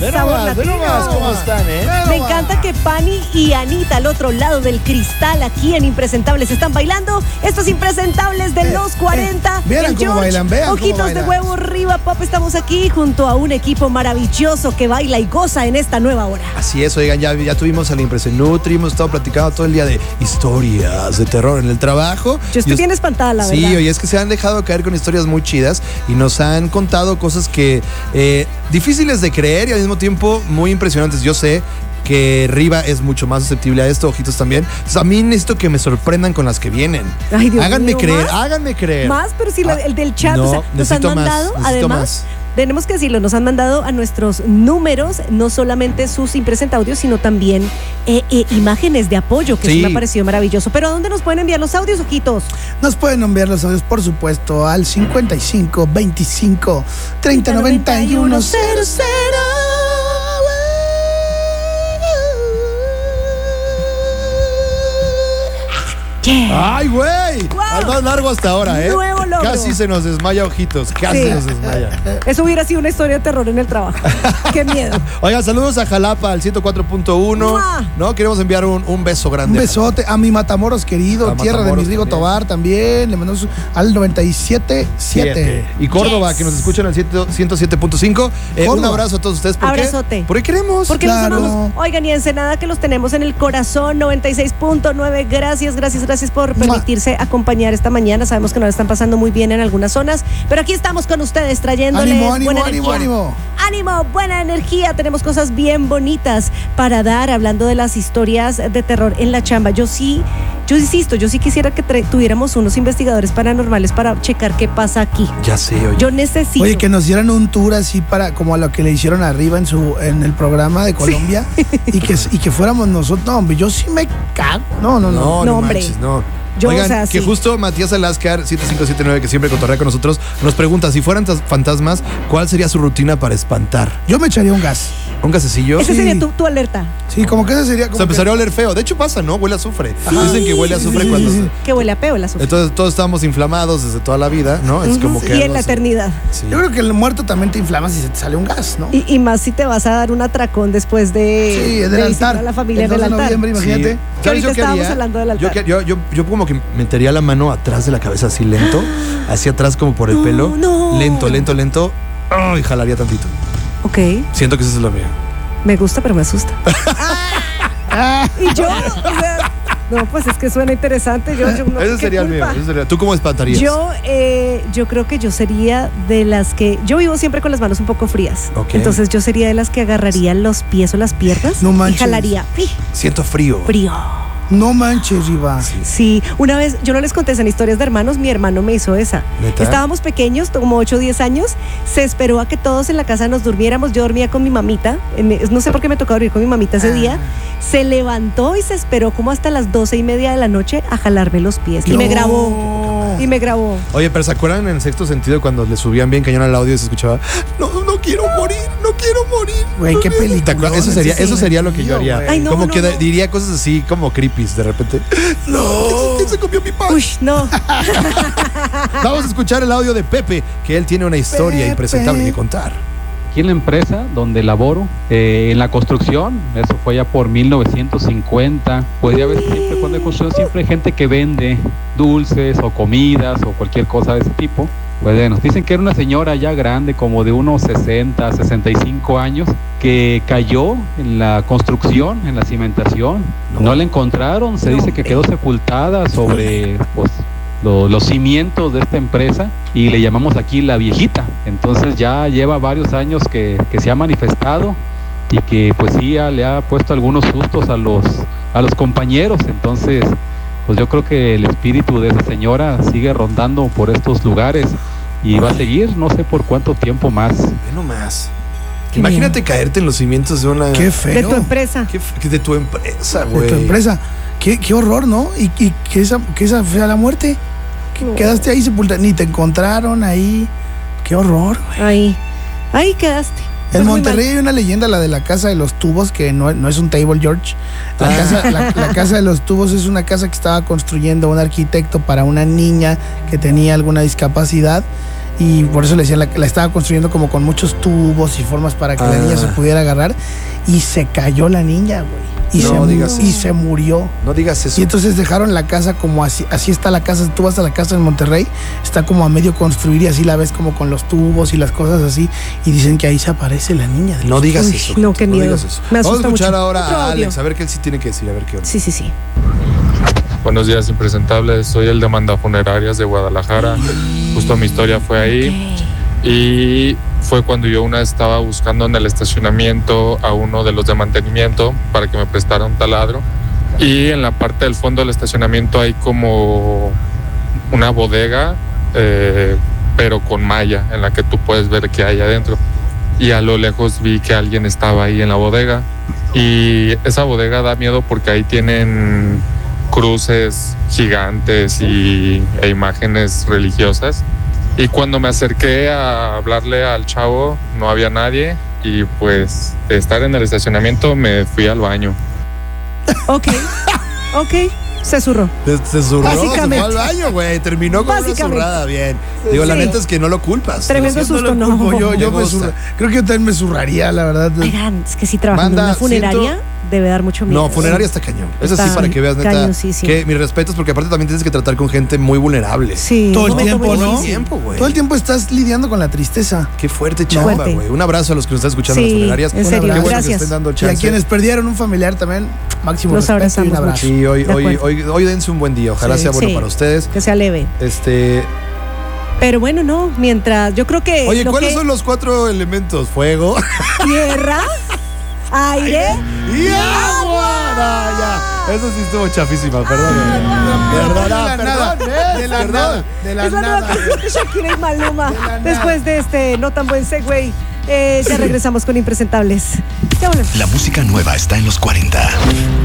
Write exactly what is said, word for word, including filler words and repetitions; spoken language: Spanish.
Ve sabor nomás, ve latino. nomás cómo están, ¿eh? Me encanta que Pani y Anita al otro lado del cristal aquí en Impresentables están bailando. Estos Impresentables de Eh, los cuarenta. eh, vieran El cómo George, bailan, vean cómo ojitos bailan. de huevo arriba, Pop. Estamos aquí junto a un equipo maravilloso que baila y goza en esta nueva hora. Así es, oigan, ya, ya tuvimos a la Impresión Nutri, hemos estado platicando todo el día de historias de terror en el trabajo. Yo estoy Y es- bien espantada, la Sí, verdad. oye, es que se han dejado caer con historias muy chidas y nos han contado cosas que eh, difíciles de creer y al mismo tiempo muy impresionantes. Yo sé que Riva es mucho más susceptible a esto, ojitos también. Entonces, a mí necesito que me sorprendan con las que vienen. Ay, Dios háganme mío, creer, ¿más? háganme creer. Más, pero si la- Ah, el del chat, no, o sea, nos han necesito más, mandado, necesito además, más. tenemos que decirlo, nos han mandado a nuestros números, no solamente sus impresenta audios, sino también eh, eh, imágenes de apoyo, que Sí. eso me ha parecido maravilloso. Pero ¿a dónde nos pueden enviar los audios, ojitos? Nos pueden enviar los audios, por supuesto, al cincuenta y cinco, veinticinco, treinta, noventa y uno, cero, cero. Yeah. ¡Ay, güey! Wow. Al más largo hasta ahora, ¿eh? Nuevo logro. Casi se nos desmaya, ojitos. Casi Sí. nos desmaya. Eso hubiera sido una historia de terror en el trabajo. Qué miedo. Oigan, saludos a Jalapa, al ciento cuatro punto uno. ¡Mua! ¿No? Queremos enviar un, un beso Un grande. besote a mi Matamoros querido, A tierra de Matamoros mi Rigo también. Tobar también. Le mandamos al noventa y siete punto siete. Y Córdoba, Yes. que nos escuchan al ciento siete punto cinco. Eh, un Córdoba. abrazo a todos ustedes. ¿Por qué? Abrazote. Porque queremos. Porque Claro. los amamos. Oigan, y Ensenada, que los tenemos en el corazón, noventa y seis punto nueve. Gracias, gracias, gracias por ¡Mua! permitirse acompañar esta mañana. Sabemos que no la están pasando muy bien en algunas zonas, pero aquí estamos con ustedes trayéndoles Ánimo, ánimo, buena ánimo, energía. ánimo. Ánimo, buena energía. Tenemos cosas bien bonitas para dar, hablando de las historias de terror en la chamba. Yo sí, yo insisto, yo sí quisiera que tra- tuviéramos unos investigadores paranormales para checar qué pasa aquí. Ya sé, oye. Yo necesito. Oye, que nos dieran un tour así para, como a lo que le hicieron arriba en su, en el programa de Colombia, y que, y que fuéramos nosotros. No, hombre, yo sí me cago. No, no, no. No, no, No, hombre. manches, no. Yo, Oigan, o sea, que sí. justo Matías Alascar, siete cinco siete nueve, que siempre cotorrea con nosotros, nos pregunta, si fueran tas- fantasmas, ¿cuál sería su rutina para espantar? Yo me echaría un gas. ¿Un gasecillo? Esa Sí. sería tu, tu alerta. Sí, como que ese sería O como sea, que- empezaría a oler feo. De hecho pasa, ¿no? Huele a azufre. Ajá. Dicen que huele a azufre Sí, sí, cuando... sí, sí. Que huele a peo el azufre. Entonces todos estamos inflamados desde toda la vida, ¿no? Es como que... Y en algo la así. eternidad. Sí. Yo creo que el muerto también te inflamas y se te sale un gas, ¿no? Y, y más si te vas a dar un atracón después de, Sí, de del visitar altar. a la familia El del dos de altar. noviembre, imagínate. Sí. Que ahorita ¿Sabes yo qué estábamos haría? hablando del Yo, altar. que- yo, yo, yo como que metería la mano atrás de la cabeza así lento, hacia atrás como por el No, pelo. no. Lento, lento, lento. Ay, jalaría tantito. Ok, Siento que eso es lo mío. me gusta, pero me asusta. Y yo, o sea, no, pues es que suena interesante. Yo, yo no, Ese ¿qué sería el mío. culpa? ese sería- ¿Tú cómo espantarías? Yo, eh, yo creo que yo sería de las que. Yo vivo siempre con las manos un poco frías. Ok. Entonces yo sería de las que agarraría los pies o las piernas No y manches. jalaría. ¡Pi! Siento frío. Frío. No manches, Riva. Sí, una vez, yo no les conté en historias de hermanos, mi hermano me hizo esa. ¿Neta? Estábamos pequeños, como ocho o diez años, se esperó a que todos en la casa nos durmiéramos, yo dormía con mi mamita, en- no sé por qué me tocó dormir con mi mamita ese Ah. día, se levantó y se esperó como hasta las doce y media de la noche a jalarme los pies y me No. grabó, y me grabó. Oye, pero ¿se acuerdan en sexto sentido cuando le subían bien cañón al audio y se escuchaba? No, no quiero morir, no quiero morir. Güey, qué ¿Te película. acuerdas? Eso sería, eso sería lo que yo haría. Ay, no, como no, que no. diría cosas así como creepies de repente. No, ¿quién se comió mi pan? Uy, no. Vamos a escuchar el audio de Pepe, que él tiene una historia Pepe. impresentable que contar. Aquí en la empresa donde laboro, eh, en la construcción, eso fue ya por mil novecientos cincuenta, pues ya ves, siempre cuando hay construcción siempre hay gente que vende dulces o comidas o cualquier cosa de ese tipo. Pues bueno, dicen que era una señora ya grande, como de unos sesenta, sesenta y cinco años, que cayó en la construcción, en la cimentación. No. No la encontraron, se No, dice que hombre. quedó sepultada sobre pues, lo- los cimientos de esta empresa y le llamamos aquí la viejita. Entonces ya lleva varios años que, que se ha manifestado y que pues sí ya le ha puesto algunos sustos a los, a los compañeros. Entonces pues yo creo que el espíritu de esa señora sigue rondando por estos lugares y va a seguir no sé por cuánto tiempo más. Ve nomás. Qué Imagínate caerte en los cimientos de una... Qué feo. De tu empresa. Qué f- de tu empresa, De güey. tu empresa. Qué, qué horror, ¿no? Y, y que esa, que esa fea la muerte. Que No. quedaste ahí sepultada. Ni te encontraron ahí. Qué horror, güey. Ahí, ahí quedaste. En Pues muy Monterrey hay una leyenda, la de la casa de los tubos, que no, no es un table, George. La, Ah. casa, la, la casa de los tubos es una casa que estaba construyendo un arquitecto para una niña que tenía alguna discapacidad. y por eso le decían, la, la estaba construyendo como con muchos tubos y formas para que Ah. la niña se pudiera agarrar, y se cayó la niña, güey. Y, No se, mu- digas y eso. se murió. No digas eso. Y entonces dejaron la casa como así, así está la casa. Tú vas a la casa en Monterrey, está como a medio construir y así la ves como con los tubos y las cosas así. Y dicen que ahí se aparece la niña. de No los digas Uy, eso. no, Hijito, qué miedo. digas eso. Me Vamos a asusta escuchar mucho. ahora Otro a audio. Alex, a ver qué él sí tiene que decir, a ver qué onda. Sí, sí, sí. Buenos días, impresentables. Soy el de Manda Funerarias de Guadalajara. Justo mi historia fue ahí. Y fue cuando yo una vez estaba buscando en el estacionamiento a uno de los de mantenimiento para que me prestara un taladro. Y en la parte del fondo del estacionamiento hay como una bodega, eh, pero con malla, en la que tú puedes ver qué hay adentro. Y a lo lejos vi que alguien estaba ahí en la bodega. Y esa bodega da miedo porque ahí tienen cruces gigantes y, e imágenes religiosas. Y cuando me acerqué a hablarle al chavo, no había nadie. Y pues de estar en el estacionamiento me fui al baño. Ok, ok, se zurró. Se, se zurró, se fue Básicamente. al baño, güey. Terminó con una Básicamente. zurrada, bien. Digo, la Sí. neta es que no lo culpas. Tremendo Lo siento. susto, lo no. culpo, yo, yo Me me gusta. zurra- creo que yo también me zurraría, la verdad. Oigan, es que si trabajando en Manda, una funeraria siento- debe dar mucho miedo. No, funeraria está cañón. Eso Está sí, para que veas, neta, cañoncísimo. que mis respetos, porque aparte también tienes que tratar con gente muy vulnerable. Sí, Todo un el momento tiempo, muy ¿no? Todo el difícil. tiempo, güey. Todo el tiempo estás lidiando con la tristeza. Qué fuerte chamba, Fuerte. güey. Un abrazo a los que nos están escuchando en Sí, las funerarias. en Un serio, abrazo. Qué bueno que gracias. estén dando el Y a chance. quienes perdieron un familiar también, máximo Los respeto y un abrazamos abrazo. Sí, hoy, De hoy, acuerdo. hoy, hoy dense un buen día. Ojalá Sí. sea bueno Sí. para ustedes. Que sea leve. Este, Pero bueno, no, mientras yo creo que oye, lo ¿cuáles que- son los cuatro elementos? Fuego tierra, aire, y agua. No, ya. Eso sí estuvo chafísima, perdón. Perdón, De la perdón, nada, ¿eh? de la Perdón. nada, de la es la nueva nada. canción de Shakira y Maluma. De la nada. Después de este no tan buen segue, eh, ya regresamos con Impresentables. Ya volvemos. La música nueva está en los cuarenta.